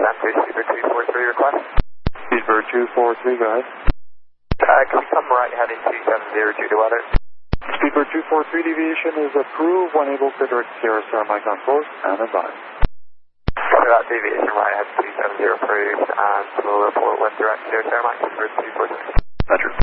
Speedbird 243 request. Speedbird 243, go ahead. Can we come right heading 270 due to weather? Speedbird 243 deviation is approved when able to direct Sierra Star Mike on course and advise. Copy that, deviation right heading 270 approved, and we'll report when direct Sierra Star Mike for 243. Metric.